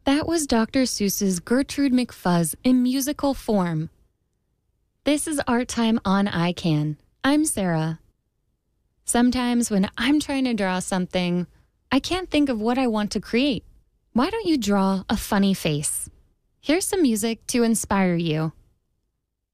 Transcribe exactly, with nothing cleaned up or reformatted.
That was Doctor Seuss's Gertrude McFuzz in musical form. This is Art Time on I CAN. I'm Sarah. Sometimes when I'm trying to draw something, I can't think of what I want to create. Why don't you draw a funny face? Here's some music to inspire you.